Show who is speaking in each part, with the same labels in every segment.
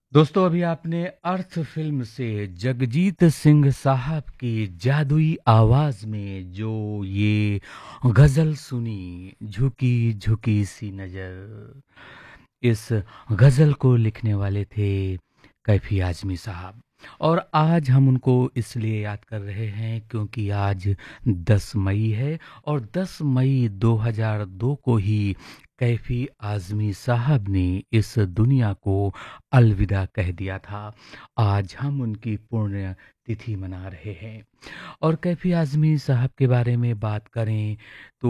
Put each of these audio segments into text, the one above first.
Speaker 1: दोस्तों अभी आपने अर्थ फिल्म से जगजीत सिंह साहब की जादुई आवाज में जो ये गजल सुनी, झुकी झुकी सी नजर। इस गजल को लिखने वाले थे कैफी आजमी साहब। और आज हम उनको इसलिए याद कर रहे हैं क्योंकि आज 10 मई है और 10 मई 2002 को ही कैफी आजमी साहब ने इस दुनिया को अलविदा कह दिया था। आज हम उनकी पुण्य तिथि मना रहे हैं। और कैफी आजमी साहब के बारे में बात करें तो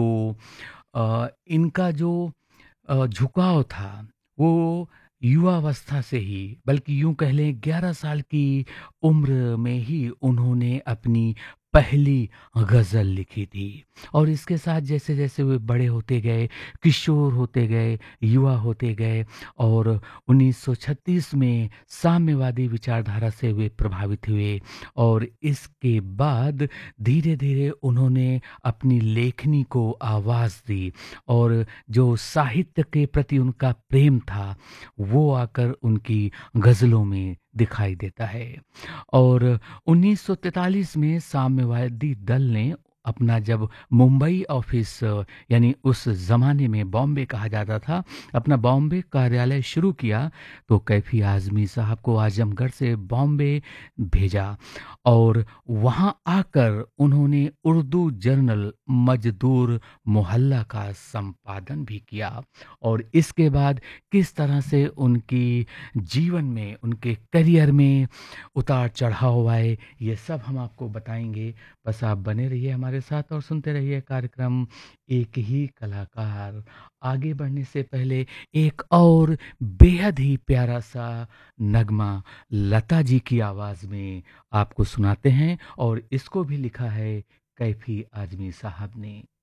Speaker 1: इनका जो झुकाव था वो युवावस्था से ही, बल्कि यूं कह लें 11 साल की उम्र में ही उन्होंने अपनी पहली गज़ल लिखी थी। और इसके साथ जैसे जैसे वे बड़े होते गए, किशोर होते गए, युवा होते गए और 1936 में साम्यवादी विचारधारा से वे प्रभावित हुए। और इसके बाद धीरे धीरे उन्होंने अपनी लेखनी को आवाज़ दी और जो साहित्य के प्रति उनका प्रेम था वो आकर उनकी गज़लों में दिखाई देता है। और 1943 में साम्यवादी दल ने अपना जब मुंबई ऑफिस यानी उस ज़माने में बॉम्बे कहा जाता था, अपना बॉम्बे कार्यालय शुरू किया तो कैफी आज़मी साहब को आजमगढ़ से बॉम्बे भेजा। और वहाँ आकर उन्होंने उर्दू जर्नल मजदूर मोहल्ला का संपादन भी किया। और इसके बाद किस तरह से उनकी जीवन में, उनके करियर में उतार चढ़ाव आए, ये सब हम आपको बताएंगे। बस आप बने रहिए हमारे साथ और सुनते रहिए कार्यक्रम एक ही कलाकार। आगे बढ़ने से पहले एक और बेहद ही प्यारा सा नगमा लता जी की आवाज़ में आपको सुनाते हैं और इसको भी लिखा है कैफी आजमी साहब ने।